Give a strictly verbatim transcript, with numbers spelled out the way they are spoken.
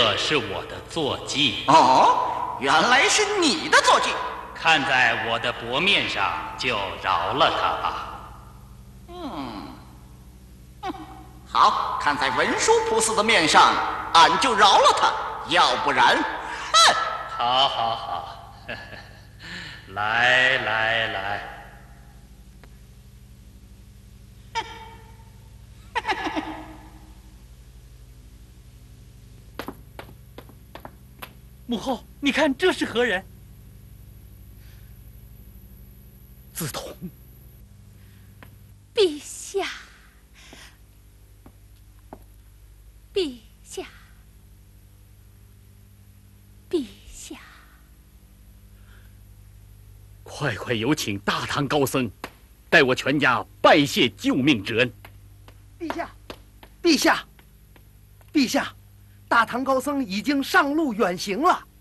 这是我的坐骑。 哦，原来是你的坐骑。 看在我的薄面上，就饶了他吧。 嗯，哼，好，看在文殊菩萨的面上，俺就饶了他。要不然，哼！ 好，好，好，呵呵来，来，来。 母后，你看这是何人？ 梓潼。 陛下，陛下，陛下， 快快有请大唐高僧，代我全家拜谢救命之恩。 陛下，陛下，陛下，大唐高僧已经上路远行了。